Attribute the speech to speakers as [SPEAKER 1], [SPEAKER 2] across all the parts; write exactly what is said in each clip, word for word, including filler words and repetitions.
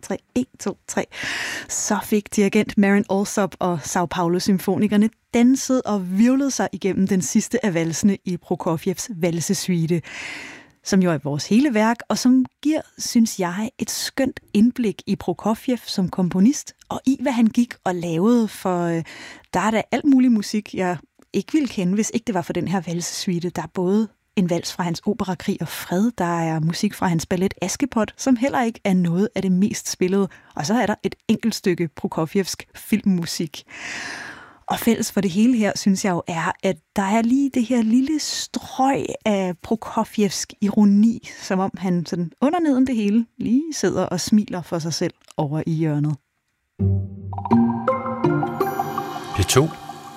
[SPEAKER 1] tre. en, to, tre. Så fik dirigent Marin Alsop og Sao Paulo Symfonikerne danset og virvlede sig igennem den sidste af valsene i Prokofievs valsesuite, som jo er vores hele værk, og som giver, synes jeg, et skønt indblik i Prokofjev som komponist, og i hvad han gik og lavede, for øh, der er der alt mulig musik, jeg ikke ville kende, hvis ikke det var for den her valsesuite. Der er både en vals fra hans opera Krig og Fred, der er musik fra hans ballet Askepot, som heller ikke er noget af det mest spillede, og så er der et enkelt stykke Prokofjevsk filmmusik. Og fælles for det hele her, synes jeg jo, er, at der er lige det her lille strøg af Prokofjevsk ironi, som om han sådan under neden det hele lige sidder og smiler for sig selv over i hjørnet.
[SPEAKER 2] P to.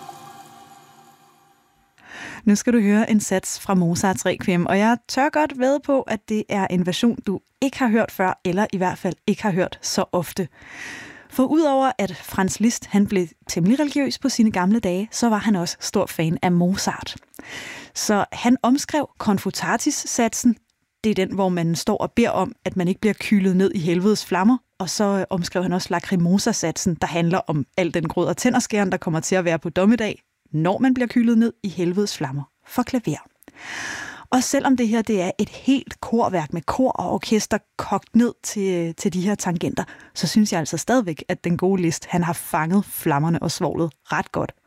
[SPEAKER 1] Nu skal du høre en sats fra Mozarts Requiem, og jeg tør godt vædde på, at det er en version, du ikke har hørt før, eller i hvert fald ikke har hørt så ofte. For udover at Franz Liszt han blev temmelig religiøs på sine gamle dage, så var han også stor fan af Mozart. Så han omskrev Confutatis-satsen. Det er den, hvor man står og beder om, at man ikke bliver kylet ned i helvedes flammer. Og så omskrev han også Lacrimosa-satsen, der handler om al den grød og tænderskæren, der kommer til at være på dommedag, når man bliver kylet ned i helvedes flammer for klaver. Og selvom det her det er et helt korværk med kor og orkester kogt ned til, til de her tangenter, så synes jeg altså stadigvæk, at den gode Liszt, han har fanget flammerne og svovlet ret godt